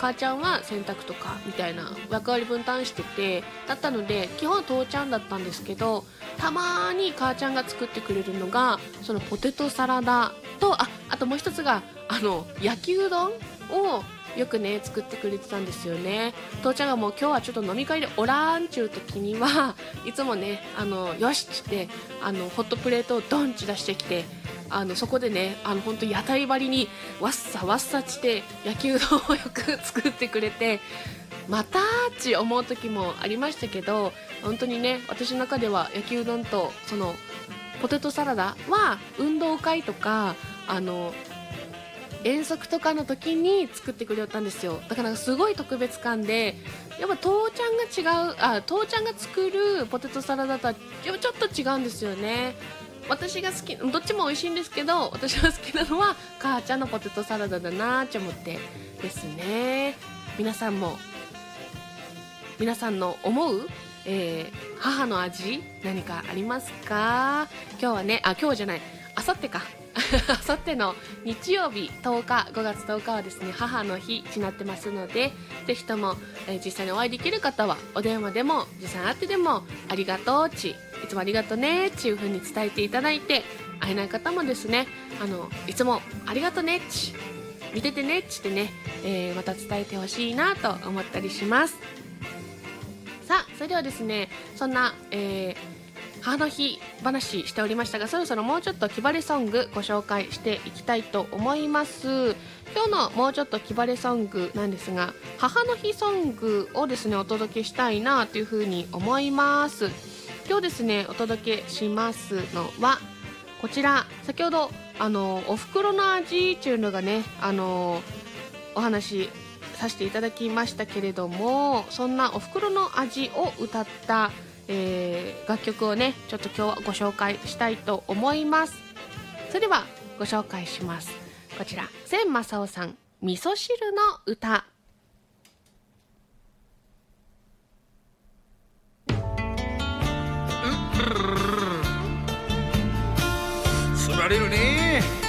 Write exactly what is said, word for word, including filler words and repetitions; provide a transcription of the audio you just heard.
母ちゃんは洗濯とかみたいな役割分担してて、だったので基本は父ちゃんだったんですけど、たまに母ちゃんが作ってくれるのがそのポテトサラダと、ああともう一つがあの焼きうどんをよくね作ってくれてたんですよね。父ちゃんがもう今日はちょっと飲み会でおらんちゅう時にはいつもね、あのよしっつってあのホットプレートをドンチ出してきて、あのそこでね、あの本当屋台張りにわっさわっさして焼きうどんをよく作ってくれて、またーっち思う時もありましたけど、本当にね私の中では焼きうどんとそのポテトサラダは運動会とかあの遠足とかの時に作ってくれたんですよ。だからすごい特別感で、やっぱ父ちゃんが違う、あ父ちゃんが作るポテトサラダとはちょっと違うんですよね。私が好き、どっちも美味しいんですけど、私が好きなのは母ちゃんのポテトサラダだなって思ってですね。皆さんも皆さんの思う、えー、母の味何かありますか？今日はね、あ今日じゃない、あさってかあさっての日曜日とおか、ごがつとおかはですね母の日になってますので、ぜひとも、えー、実際にお会いできる方はお電話でも実際に会ってでもありがとうち、いつもありがとうねっていう風に伝えていただいて、会えない方もですね、あのいつもありがとうねっち、見ててねっちってね、えー、また伝えてほしいなと思ったりします。さあそれではですね、そんな、えー母の日話しておりましたが、そろそろもうちょっと気晴れソングご紹介していきたいと思います。今日のもうちょっと気晴れソングなんですが、母の日ソングをですねお届けしたいなというふうに思います。今日ですねお届けしますのはこちら、先ほどあのお袋の味っていうのがね、あのお話させていただきましたけれども、そんなお袋の味を歌ったえー、楽曲をねちょっと今日はご紹介したいと思います。それではご紹介します。こちら千正夫さん、味噌汁の歌。 そられるね。